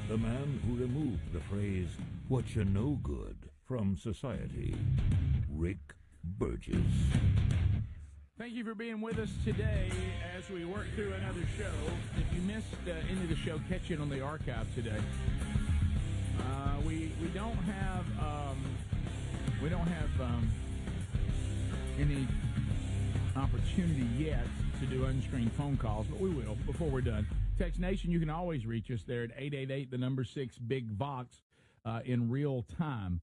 the man who removed the phrase, "what you no good," from society, Rick Burgess. Thank you for being with us today as we work through another show. If you missed any of the show, catch it on the archive today. We don't have any opportunity yet to do unscreened phone calls, but we will before we're done. Text Nation, you can always reach us there at 888 the number 6 Big Vox in real time.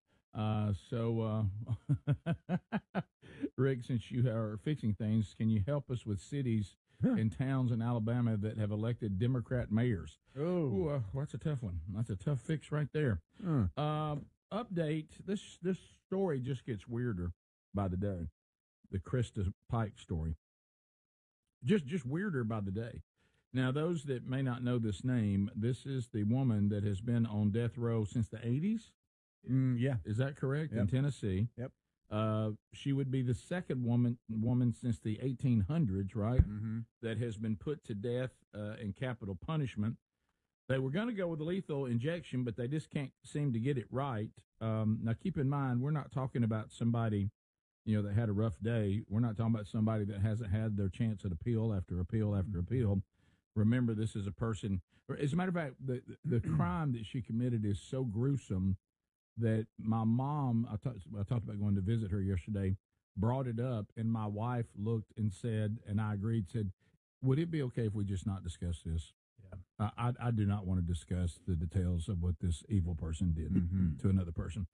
Rick, since you are fixing things, can you help us with cities and towns in Alabama that have elected Democrat mayors? Oh, that's a tough one. That's a tough fix right there. Update, this story just gets weirder by the day. The Krista Pike story. Just weirder by the day. Now, those that may not know this name, this is the woman that has been on death row since the 80s? Yeah. Is that correct? Yep. In Tennessee. Yep. She would be the second woman since the 1800s, right? Mm-hmm. That has been put to death in capital punishment. They were going to go with a lethal injection, but they just can't seem to get it right. Now, keep in mind, we're not talking about somebody, that had a rough day. We're not talking about somebody that hasn't had their chance at appeal after appeal after appeal. Remember, this is a person. As a matter of fact, the crime that she committed is so gruesome that my mom, I talked about going to visit her yesterday, brought it up, and my wife looked and said, and I agreed, said, would it be okay if we just not discuss this? Yeah. I do not want to discuss the details of what this evil person did to another person.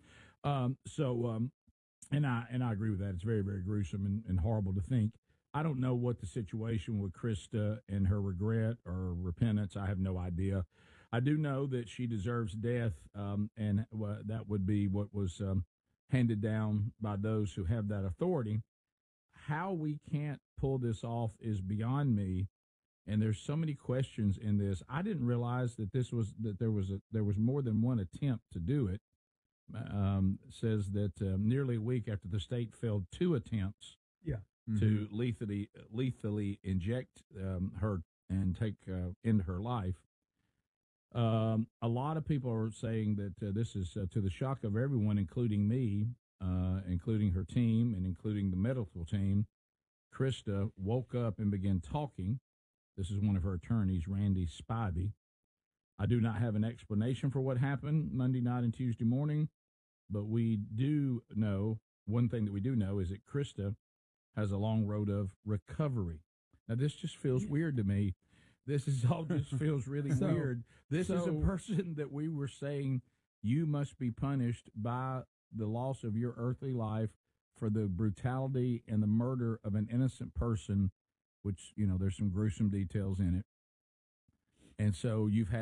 And I agree with that. It's very, very gruesome and horrible to think. I don't know what the situation with Krista and her regret or repentance. I have no idea. I do know that she deserves death, and that would be what was handed down by those who have that authority. How we can't pull this off is beyond me, and there's so many questions in this. I didn't realize that there was more than one attempt to do it. Says that nearly a week after the state failed 2 attempts to lethally inject her and take into her life. A lot of people are saying that this is to the shock of everyone, including me, including her team, and including the medical team. Krista woke up and began talking. This is one of her attorneys, Randy Spivey. I do not have an explanation for what happened Monday night and Tuesday morning, but we do know, one thing that we do know is that Krista has a long road of recovery. Now, this just feels weird to me. This is all just feels really weird. This is a person that we were saying you must be punished by the loss of your earthly life for the brutality and the murder of an innocent person, which, there's some gruesome details in it. And so you've had